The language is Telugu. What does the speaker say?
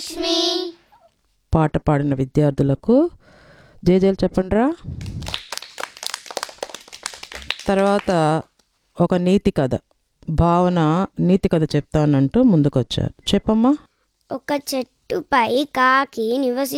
పాట పాడిన విద్యార్థులకు జేజేలు చెప్పండిరా. తర్వాత ఒక నీతి కథ, భావన నీతి కథ చెప్తానంటూ ముందుకొచ్చారు. చెప్పమ్మా. ఒక చెట్టుపై కాకి నివసి